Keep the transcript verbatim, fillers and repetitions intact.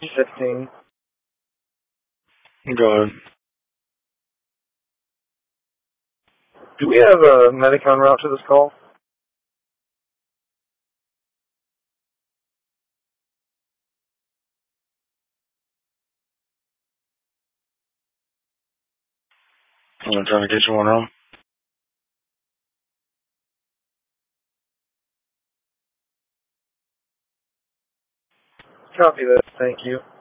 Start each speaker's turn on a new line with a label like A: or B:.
A: fifteen.
B: Go ahead.
A: Do we have a Medicon route to this call?
B: I'm trying to get you one on.
A: Copy that. Thank you.